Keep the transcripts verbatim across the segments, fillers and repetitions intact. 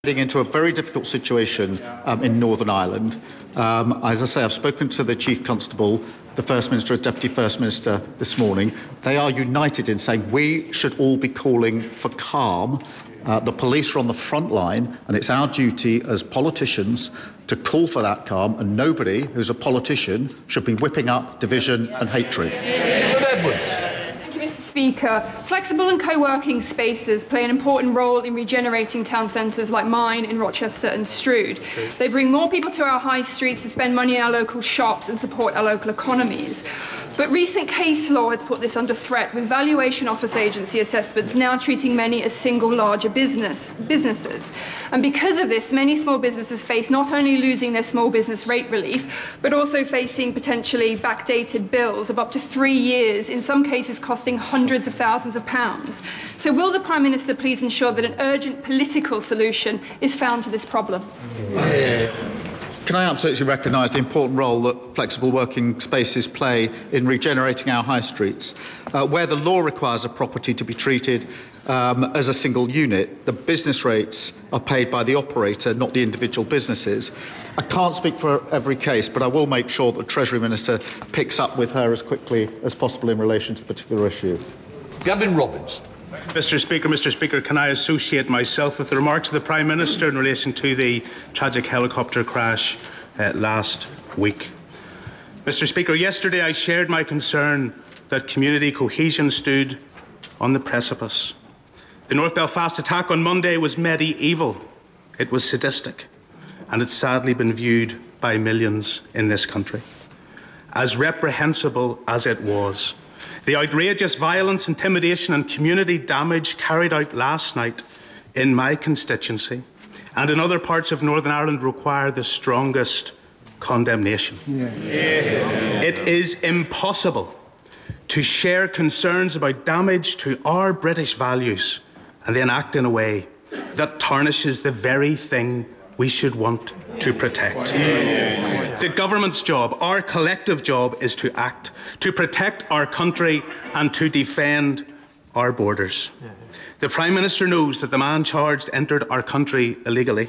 Heading into a very difficult situation um, in Northern Ireland. Um, as I say, I've spoken to the Chief Constable, the First Minister and Deputy First Minister this morning. They are united in saying we should all be calling for calm. Uh, the police are on the front line, and it's our duty as politicians to call for that calm, and nobody who's a politician should be whipping up division and hatred. Mister Speaker, flexible and co-working spaces play an important role in regenerating town centres like mine in Rochester and Stroud. They bring more people to our high streets to spend money in our local shops and support our local economies. But recent case law has put this under threat, with valuation office agency assessments now treating many as single larger business, businesses. And because of this, many small businesses face not only losing their small business rate relief, but also facing potentially backdated bills of up to three years, in some cases costing hundreds of thousands of pounds. So will the Prime Minister please ensure that an urgent political solution is found to this problem? Can I absolutely recognise the important role that flexible working spaces play in regenerating our high streets? Uh, where the law requires a property to be treated um, as a single unit, the business rates are paid by the operator, not the individual businesses. I can't speak for every case, but I will make sure that the Treasury Minister picks up with her as quickly as possible in relation to the particular issue. Gavin Robbins. Mister Speaker, Mister Speaker, can I associate myself with the remarks of the Prime Minister in relation to the tragic helicopter crash uh, last week? Mister Speaker, yesterday I shared my concern that community cohesion stood on the precipice. The North Belfast attack on Monday was medieval, it was sadistic, and it's sadly been viewed by millions in this country. As reprehensible as it was, the outrageous violence, intimidation and community damage carried out last night in my constituency and in other parts of Northern Ireland require the strongest condemnation. Yeah. Yeah. It is impossible to share concerns about damage to our British values and then act in a way that tarnishes the very thing we should want to protect. Yeah. The government's job, our collective job, is to act, to protect our country and to defend our borders. Yeah. The Prime Minister knows that the man charged entered our country illegally.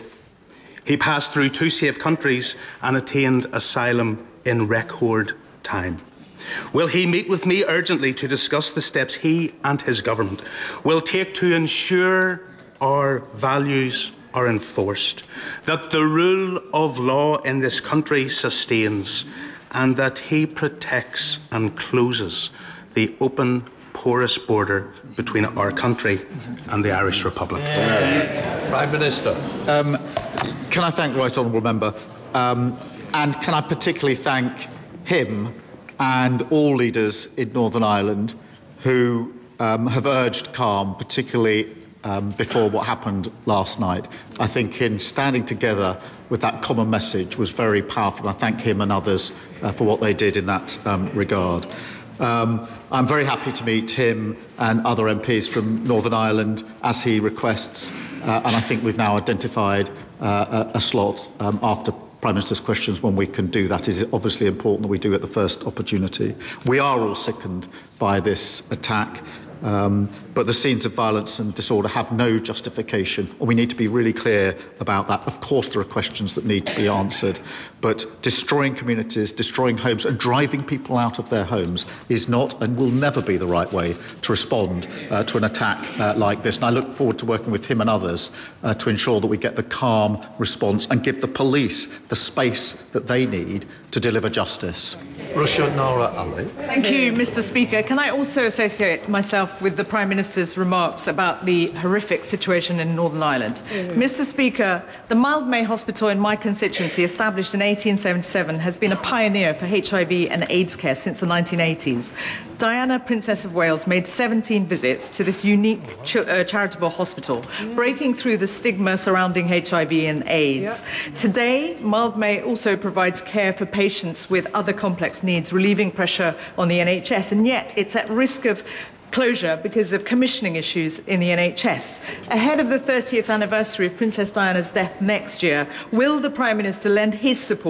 He passed through two safe countries and attained asylum in record time. Will he meet with me urgently to discuss the steps he and his government will take to ensure our values are enforced, that the rule of law in this country sustains, and that he protects and closes the open, porous border between our country and the Irish Republic? Yeah. Prime Minister. Um, can I thank the Right Honourable Member? Um, and can I particularly thank him and all leaders in Northern Ireland who um, have urged calm, particularly Um, before what happened last night. I think in standing together with that common message was very powerful. I thank him and others uh, for what they did in that um, regard. Um, I'm very happy to meet him and other M Ps from Northern Ireland as he requests, uh, and I think we've now identified uh, a, a slot um, after Prime Minister's questions when we can do that. It is obviously important that we do at the first opportunity. We are all sickened by this attack. Um, but the scenes of violence and disorder have no justification, and we need to be really clear about that. Of course there are questions that need to be answered, but destroying communities, destroying homes and driving people out of their homes is not and will never be the right way to respond uh, to an attack uh, like this. And I look forward to working with him and others uh, to ensure that we get the calm response and give the police the space that they need to deliver justice. Russia Nora Ali. Thank you, Mister Speaker. Can I also associate myself with the Prime Minister's remarks about the horrific situation in Northern Ireland? Mm. Mister Speaker, the Mildmay Hospital in my constituency, established in eighteen seventy-seven, has been a pioneer for H I V and AIDS care since the nineteen eighties. Diana, Princess of Wales, made seventeen visits to this unique ch uh, charitable hospital, mm. breaking through the stigma surrounding H I V and AIDS. Yep. Today, Mildmay also provides care for patients with other complex needs, relieving pressure on the N H S, and yet it's at risk of closure because of commissioning issues in the N H S. Ahead of the thirtieth anniversary of Princess Diana's death next year, will the Prime Minister lend his support